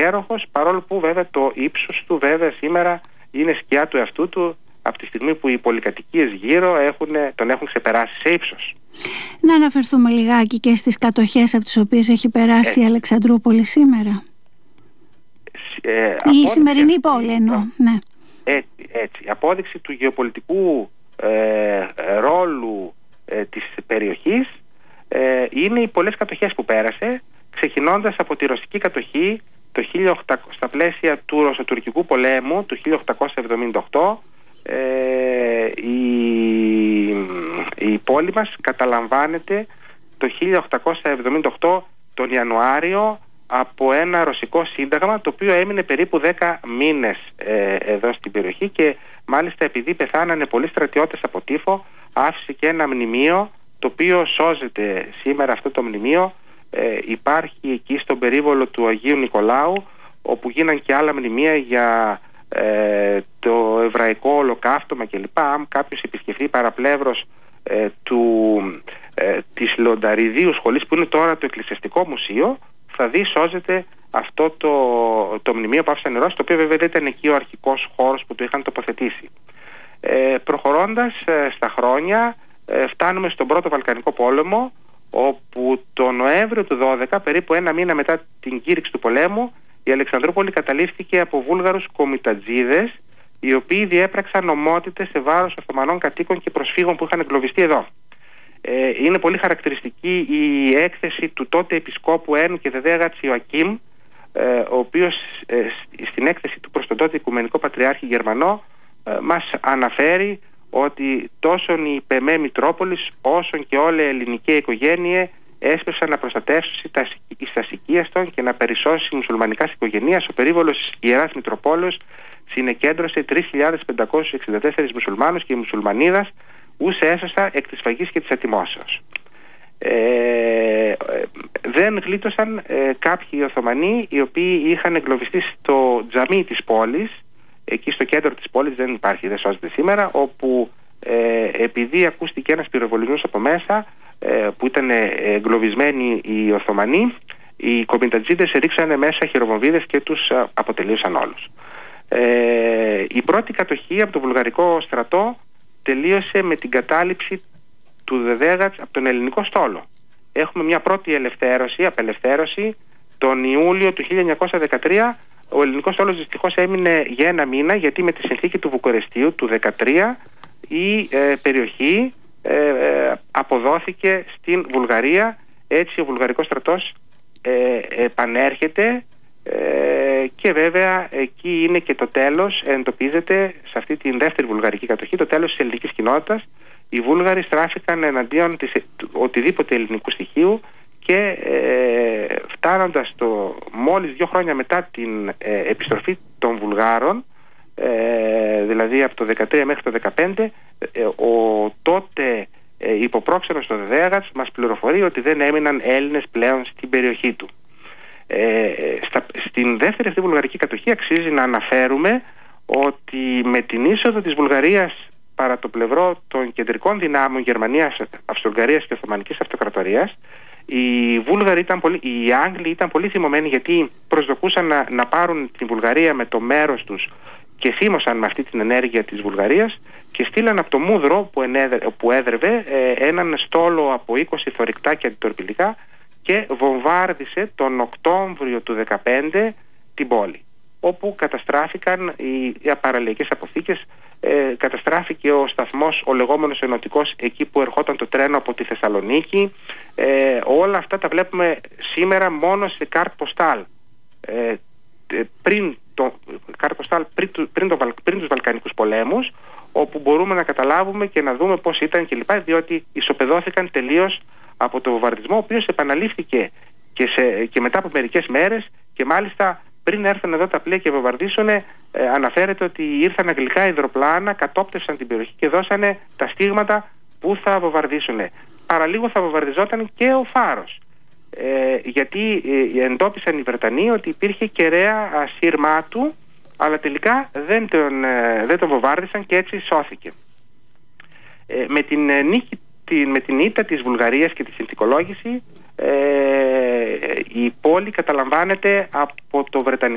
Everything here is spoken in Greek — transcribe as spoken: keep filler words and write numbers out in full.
υπέροχος, παρόλο που βέβαια το ύψος του βέβαια σήμερα είναι σκιά του εαυτού του, από τη στιγμή που οι πολυκατοικίες γύρω έχουν, τον έχουν ξεπεράσει σε ύψος. Να αναφερθούμε λιγάκι και στις κατοχές από τις οποίες έχει περάσει Έτσι. η Αλεξανδρούπολη σήμερα. Ε, η σημερινή πόλη εννοώ. Ναι. Έτσι, έτσι. Η απόδειξη του γεωπολιτικού ε, ρόλου ε, της περιοχής ε, είναι οι πολλές κατοχές που πέρασε, ξεκινώντας από τη ρωσική κατοχή το χίλια οκτακόσια, στα πλαίσια του Ρωσοτουρκικού πολέμου του χίλια οκτακόσια εβδομήντα οκτώ. Ε, η, η πόλη μας καταλαμβάνεται το χίλια οκτακόσια εβδομήντα οκτώ τον Ιανουάριο από ένα ρωσικό σύνταγμα, το οποίο έμεινε περίπου δέκα μήνες ε, εδώ στην περιοχή, και μάλιστα επειδή πεθάνανε πολλοί στρατιώτες από τύφο, άφησε και ένα μνημείο, το οποίο σώζεται σήμερα. Αυτό το μνημείο ε, υπάρχει εκεί στον περίβολο του Αγίου Νικολάου, όπου γίναν και άλλα μνημεία για ε, το εβραϊκό ολοκαύτωμα κλπ. Αν κάποιος επισκεφθεί παραπλεύρος ε, του, ε, της Λεονταριδίου σχολής, που είναι τώρα το Εκκλησιαστικό Μουσείο, θα δει σώζεται αυτό το, το μνημείο που άφησαν οι Ρώσοι, το οποίο βέβαια δεν ήταν εκεί ο αρχικός χώρος που το είχαν τοποθετήσει. Ε, προχωρώντας ε, στα χρόνια, ε, φτάνουμε στον Πρώτο Βαλκανικό Πόλεμο, όπου το Νοέμβριο του δώδεκα, περίπου ένα μήνα μετά την κήρυξη του πολέμου, η Αλεξανδρούπολη καταλήφθηκε από Βούλγαρους κομιτατζίδες, οι οποίοι διέπραξαν ομότητες σε βάρος Οθωμανών κατοίκων και προσφύγων που είχαν εγκλωβιστεί εδώ. Ε, είναι πολύ χαρακτηριστική η έκθεση του τότε επισκόπου Ένου και Δεδέγατς Ιωακίμ, ε, ο οποίος ε, στην έκθεση του προς τον τότε Οικουμενικό Πατριάρχη Γερμανό ε, μας αναφέρει ότι τόσον η Πεμέ Μητρόπολης όσον και όλη η ελληνική οικογένεια έσπευσαν να προστατεύσει τα οικίας των και να περισσώσει μουσουλμανικά οικογένειας. Ο περίβολος της Ιεράς Μητροπόλεως συνεκέντρωσε τρεις χιλιάδες πεντακόσιους εξήντα τέσσερις μουσουλμάνους και μουσουλμανίδας, ούσε έσωσα εκ της φαγής και της ατιμώσεως. Ε, δεν γλίτωσαν ε, κάποιοι Οθωμανοί, οι οποίοι είχαν εγκλωβιστεί στο τζαμί της πόλης, εκεί στο κέντρο της πόλης, δεν υπάρχει, δεν σώζεται σήμερα, όπου ε, επειδή ακούστηκε ένας πυροβολισμός από μέσα, ε, που ήταν εγκλωβισμένοι οι Οθωμανοί, οι κομιτατζίδες ρίξανε μέσα χειροβομβίδες και τους α, αποτελείωσαν όλους. Ε, η πρώτη κατοχή από το βουλγαρικό στρατό τελείωσε με την κατάληψη του Δεδέγατς από τον ελληνικό στόλο. Έχουμε μια πρώτη ελευθέρωση, απελευθέρωση τον Ιούλιο του χίλια εννιακόσια δεκατρία. Ο ελληνικός στόλος δυστυχώς έμεινε για ένα μήνα, γιατί με τη συνθήκη του Βουκουρεστίου του δεκατρία η ε, περιοχή ε, ε, αποδόθηκε στην Βουλγαρία. Έτσι ο βουλγαρικός στρατός ε, επανέρχεται ε, και βέβαια εκεί είναι και το τέλος, εντοπίζεται σε αυτή τη δεύτερη βουλγαρική κατοχή, το τέλος της ελληνικής κοινότητας. Οι Βούλγαροι στράφηκαν εναντίον της, οτιδήποτε ελληνικού στοιχείου, και ε, φτάνοντας το, μόλις δύο χρόνια μετά την ε, επιστροφή των Βουλγάρων, ε, δηλαδή από το δεκατρία μέχρι το δεκαπέντε, ε, ο τότε ε, υποπρόξενος στο Δεδέγατς μας πληροφορεί ότι δεν έμειναν Έλληνες πλέον στην περιοχή του. Ε, στα, στην δεύτερη αυτή βουλγαρική κατοχή αξίζει να αναφέρουμε ότι με την είσοδο της Βουλγαρίας παρά το πλευρό των κεντρικών δυνάμεων Γερμανίας, Αυστρο-Ουγγαρίας και Οθωμανικής Αυτοκρατορίας, οι Βούλγαροι ήταν πολύ, οι Άγγλοι ήταν πολύ θυμωμένοι, γιατί προσδοκούσαν να, να πάρουν την Βουλγαρία με το μέρος τους και θύμωσαν με αυτή την ενέργεια της Βουλγαρίας, και στείλαν από το Μούδρο που, ενέδρε, που έδρευε ε, έναν στόλο από είκοσι θωρηκτά και αντιτορπιλικά, και βομβάρδισε τον Οκτώβριο του δεκαπέντε την πόλη, όπου καταστράφηκαν οι, οι απαραλιακές αποθήκες, ε, καταστράφηκε ο σταθμός, ο λεγόμενος ενωτικός, εκεί που ερχόταν το τρένο από τη Θεσσαλονίκη. Ε, όλα αυτά τα βλέπουμε σήμερα μόνο σε κάρτ ποστάλ. Ε, πριν, το, κάρτ ποστάλ πριν, πριν, το, πριν τους Βαλκανικούς πολέμους, όπου μπορούμε να καταλάβουμε και να δούμε πώς ήταν κλπ, διότι ισοπεδώθηκαν τελείως από το βομβαρδισμό, ο οποίος επαναλήφθηκε και, σε, και μετά από μερικές μέρες, και μάλιστα πριν έρθουν εδώ τα πλοία και βομβαρδίσουν, ε, αναφέρεται ότι ήρθαν αγγλικά υδροπλάνα, κατόπτευσαν την περιοχή και δώσανε τα στίγματα που θα βομβαρδίσουν. Παραλίγο θα βομβαρδιζόταν και ο φάρος, ε, γιατί ε, εντόπισαν οι Βρετανοί ότι υπήρχε κεραία σύρματου, αλλά τελικά δεν τον, ε, δεν τον βομβάρδισαν, και έτσι σώθηκε. Ε, με την ε, νίκη, τη, με την ήττα της Βουλγαρίας και τη συνθηκολόγηση, ε, η πόλη καταλαμβάνεται από το Βρετανικό